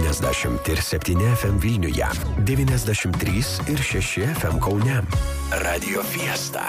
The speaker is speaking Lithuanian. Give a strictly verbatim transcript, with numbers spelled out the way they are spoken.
devyniasdešimt ir septyni F M Vilniuje, devyniasdešimt trys ir šeši F M Kaune. Radio Fiesta.